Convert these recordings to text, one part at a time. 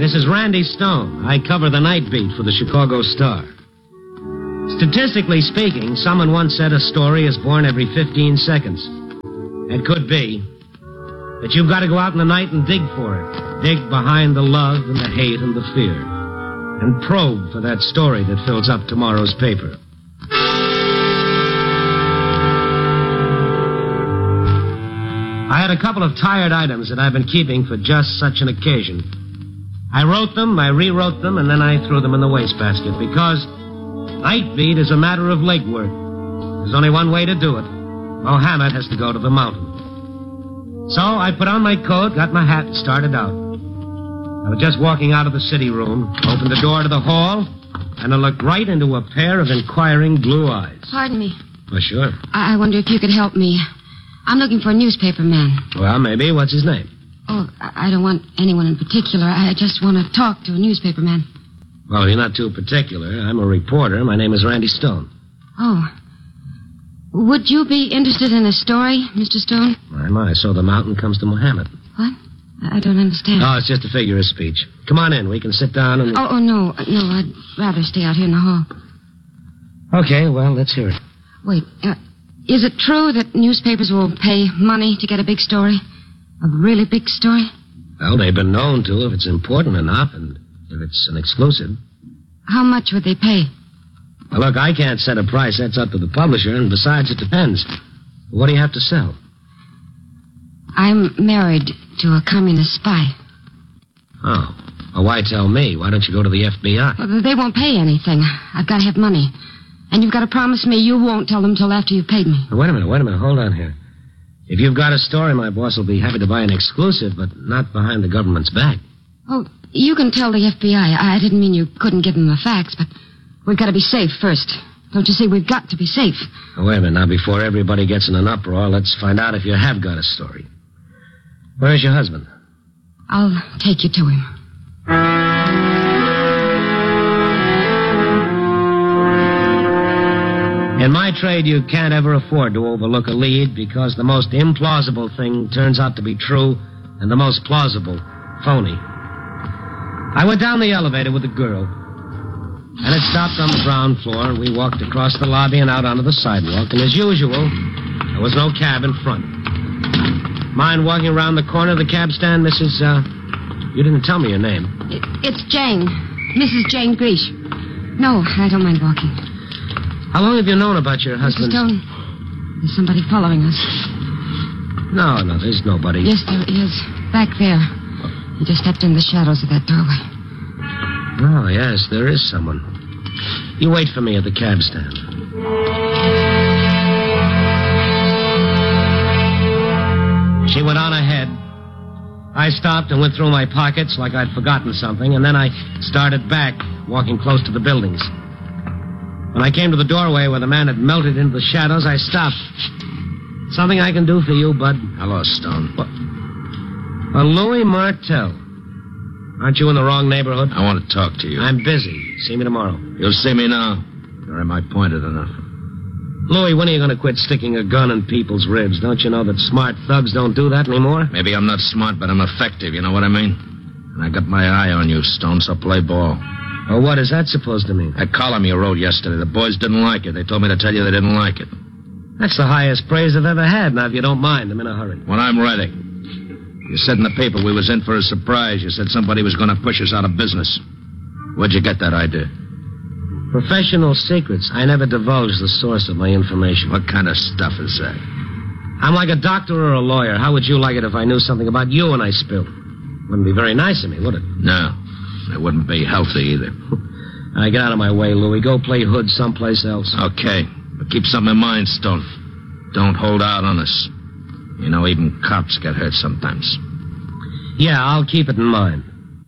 this is Randy Stone. I cover the night beat for the Chicago Star. Statistically speaking, someone once said a story is born every 15 seconds. It could be. But you've got to go out in the night and dig for it. Dig behind the love and the hate and the fear. And probe for that story that fills up tomorrow's paper. I had a couple of tired items that I've been keeping for just such an occasion. I wrote them, I rewrote them, and then I threw them in the wastebasket because night beat is a matter of legwork. There's only one way to do it. Mohammed has to go to the mountain. So I put on my coat, got my hat, and started out. I was just walking out of the city room, opened the door to the hall, and I looked right into a pair of inquiring blue eyes. Pardon me. Well, sure. I wonder if you could help me. I'm looking for a newspaper man. Well, maybe. What's his name? Oh, I don't want anyone in particular. I just want to talk to a newspaper man. Well, you're not too particular. I'm a reporter. My name is Randy Stone. Oh. Would you be interested in a story, Mr. Stone? My, so the mountain comes to Mohammed. What? I don't understand. Oh, it's just a figure of speech. Come on in. We can sit down and... Oh, no. No, I'd rather stay out here in the hall. Okay, well, let's hear it. Wait, is it true that newspapers will pay money to get a big story? A really big story? Well, they've been known to if it's important enough and if it's an exclusive. How much would they pay? Well, look, I can't set a price. That's up to the publisher, and besides, it depends. What do you have to sell? I'm married to a communist spy. Oh. Well, why tell me? Why don't you go to the FBI? Well, they won't pay anything. I've got to have money. And you've got to promise me you won't tell them till after you've paid me. Now, wait a minute. Hold on here. If you've got a story, my boss will be happy to buy an exclusive, but not behind the government's back. Oh, you can tell the FBI. I didn't mean you couldn't give them the facts, but we've got to be safe first. Don't you see? We've got to be safe. Now, wait a minute. Now, before everybody gets in an uproar, let's find out if you have got a story. Where's your husband? I'll take you to him. In my trade, you can't ever afford to overlook a lead because the most implausible thing turns out to be true and the most plausible, phony. I went down the elevator with the girl, and it stopped on the ground floor, and we walked across the lobby and out onto the sidewalk, and as usual, there was no cab in front. Mind walking around the corner of the cab stand, Mrs. You didn't tell me your name. It's Jane. Mrs. Jane Greash. No, I don't mind walking. How long have you known about your husband? Mr. Stone, there's somebody following us. No, there's nobody. Yes, there is. Back there. He just stepped in the shadows of that doorway. Oh, yes, there is someone. You wait for me at the cab stand. She went on ahead. I stopped and went through my pockets like I'd forgotten something, and then I started back, walking close to the buildings. When I came to the doorway where the man had melted into the shadows, I stopped. Something I can do for you, bud? Hello, Stone. What? Louis Martell. Aren't you in the wrong neighborhood? I want to talk to you. I'm busy. See me tomorrow. You'll see me now. Or am I pointed enough? Louis, when are you going to quit sticking a gun in people's ribs? Don't you know that smart thugs don't do that anymore? Maybe I'm not smart, but I'm effective. You know what I mean? And I got my eye on you, Stone, so play ball. Well, what is that supposed to mean? That column you wrote yesterday, the boys didn't like it. They told me to tell you they didn't like it. That's the highest praise I've ever had. Now, if you don't mind, I'm in a hurry. When I'm ready. You said in the paper we was in for a surprise. You said somebody was going to push us out of business. Where'd you get that idea? Professional secrets. I never divulge the source of my information. What kind of stuff is that? I'm like a doctor or a lawyer. How would you like it if I knew something about you and I spilled? Wouldn't be very nice of me, would it? No. It wouldn't be healthy either. All right, get out of my way, Louis. Go play hood someplace else. Okay. But keep something in mind, Stone. Don't hold out on us. You know, even cops get hurt sometimes. Yeah, I'll keep it in mind.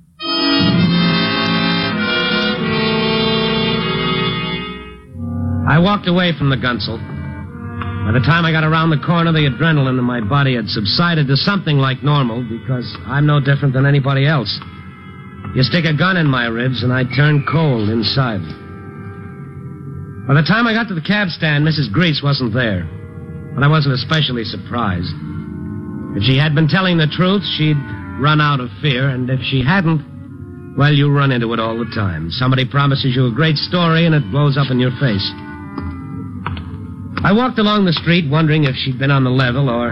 I walked away from the Gunsel. By the time I got around the corner, the adrenaline in my body had subsided to something like normal because I'm no different than anybody else. You stick a gun in my ribs and I turn cold inside. By the time I got to the cab stand, Mrs. Grease wasn't there. But I wasn't especially surprised. If she had been telling the truth, she'd run out of fear, and if she hadn't, Well, you run into it all the time. Somebody promises you a great story, and it blows up in your face. I walked along the street wondering if she'd been on the level or